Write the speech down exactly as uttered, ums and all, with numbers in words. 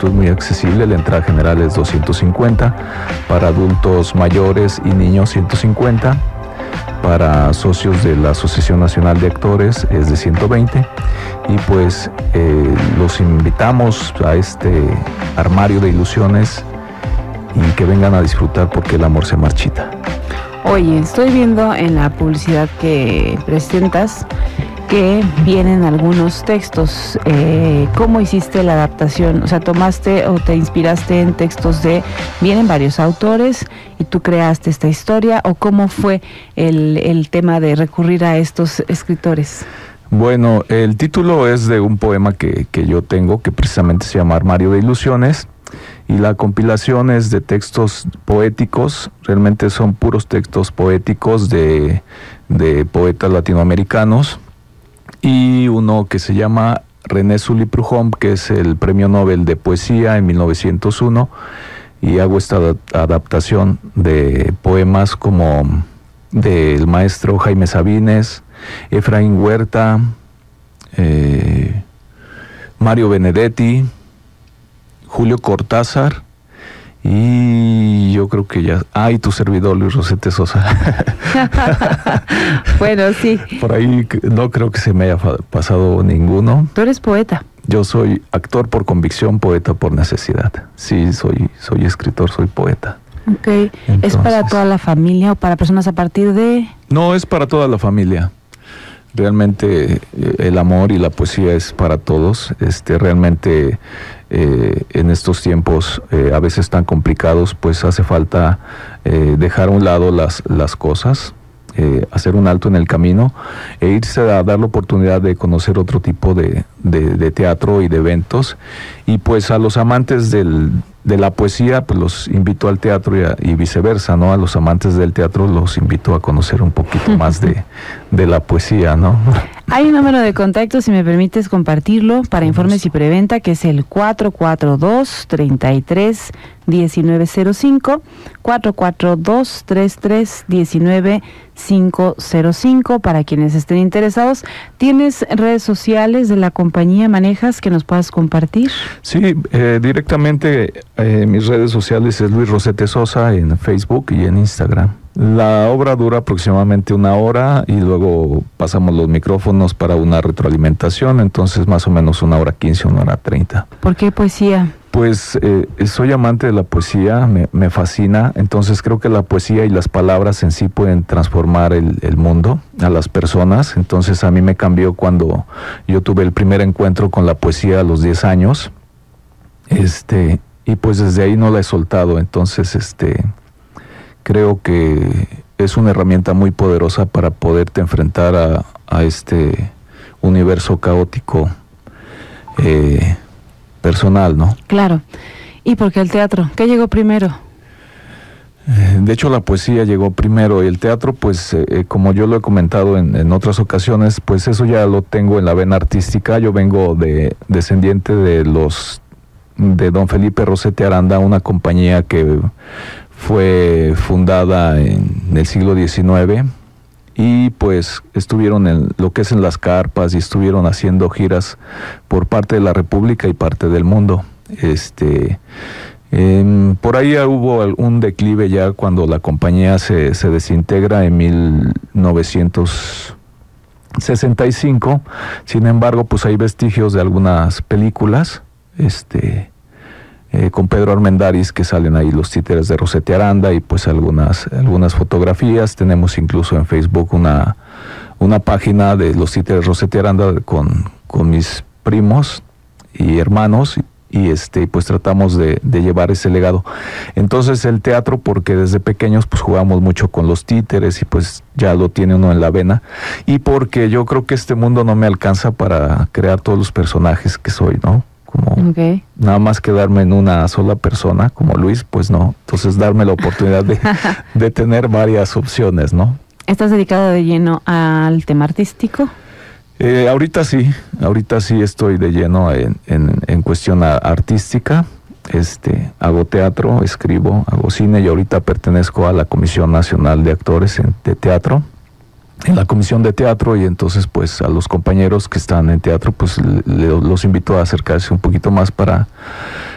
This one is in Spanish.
costo es muy accesible, la entrada general es doscientos cincuenta, para adultos mayores y niños ciento cincuenta, para socios de la Asociación Nacional de Actores es de ciento veinte, y pues eh, los invitamos a este armario de ilusiones y que vengan a disfrutar porque el amor se marchita. Oye, estoy viendo en la publicidad que presentas que vienen algunos textos. Eh, ¿Cómo hiciste la adaptación? O sea, tomaste o te inspiraste en textos de, vienen varios autores y tú creaste esta historia, ¿o cómo fue el, el tema de recurrir a estos escritores? Bueno, el título es de un poema que, que yo tengo, que precisamente se llama Armario de Ilusiones, y la compilación es de textos poéticos, realmente son puros textos poéticos de, de poetas latinoamericanos, y uno que se llama René Sully Prujón, que es el Premio Nobel de Poesía en mil novecientos uno, y hago esta adaptación de poemas como del maestro Jaime Sabines, Efraín Huerta, eh, Mario Benedetti, Julio Cortázar, y yo creo que ya... Ah, y tu servidor Luis Rosete Sosa. Bueno, sí. Por ahí no creo que se me haya pasado ninguno. Tú eres poeta. Yo soy actor por convicción, poeta por necesidad. Sí, soy, soy escritor, soy poeta. Ok. Entonces, ¿es para toda la familia o para personas a partir de...? No, es para toda la familia. Realmente eh, el amor y la poesía es para todos. Este, realmente eh, en estos tiempos eh, a veces tan complicados, pues hace falta eh, dejar a un lado las, las cosas, eh, hacer un alto en el camino e irse a dar la oportunidad de conocer otro tipo de, de, de teatro y de eventos. Y pues a los amantes del, de la poesía, pues los invito al teatro y, a, y viceversa, ¿no? A los amantes del teatro los invito a conocer un poquito más de, de la poesía, ¿no? Hay un número de contacto, si me permites compartirlo, para informes y preventa, que es el cuatro cuatro dos, tres tres, uno nueve cero cinco, cuatro cuatro dos, tres tres, uno nueve cinco cero cinco, para quienes estén interesados. ¿Tienes redes sociales de la compañía, manejas, que nos puedas compartir? Sí, eh, directamente eh, mis redes sociales es Luis Rosete Sosa en Facebook y en Instagram. La obra dura aproximadamente una hora y luego pasamos los micrófonos para una retroalimentación, entonces más o menos una hora quince, una hora treinta. ¿Por qué poesía? Pues eh, soy amante de la poesía, me, me fascina, entonces creo que la poesía y las palabras en sí pueden transformar el, el mundo, a las personas. Entonces a mí me cambió cuando yo tuve el primer encuentro con la poesía a los diez años, este, y pues desde ahí no la he soltado. Entonces este, creo que es una herramienta muy poderosa para poderte enfrentar a, a este universo caótico, eh, personal, ¿no? Claro. ¿Y por qué el teatro? ¿Qué llegó primero? Eh, de hecho, la poesía llegó primero y el teatro, pues, eh, como yo lo he comentado en, en otras ocasiones, pues eso ya lo tengo en la vena artística. Yo vengo de descendiente de los de don Felipe Rosete Aranda, una compañía que fue fundada en el siglo diecinueve. Y pues estuvieron en lo que es en las carpas y estuvieron haciendo giras por parte de la República y parte del mundo. Este, eh, por ahí hubo un declive ya cuando la compañía se, se desintegra en mil novecientos sesenta y cinco. Sin embargo, pues hay vestigios de algunas películas, este... Eh, con Pedro Armendáriz, que salen ahí los títeres de Rosete Aranda, y pues algunas, algunas fotografías. Tenemos incluso en Facebook una, una página de los títeres Rosete Aranda con, con mis primos y hermanos, y este, pues tratamos de, de llevar ese legado. Entonces el teatro, porque desde pequeños pues jugamos mucho con los títeres y pues ya lo tiene uno en la vena, y porque yo creo que este mundo no me alcanza para crear todos los personajes que soy, ¿no? Como okay. Nada más quedarme en una sola persona, como Luis, pues no. Entonces darme la oportunidad de, de tener varias opciones, ¿no? ¿Estás dedicado de lleno al tema artístico? Eh, ahorita sí, ahorita sí estoy de lleno en, en, en cuestión artística. Este, hago teatro, escribo, hago cine, y ahorita pertenezco a la Comisión Nacional de Actores en, de Teatro. En la comisión de teatro, y entonces pues a los compañeros que están en teatro pues le, le, los invito a acercarse un poquito más para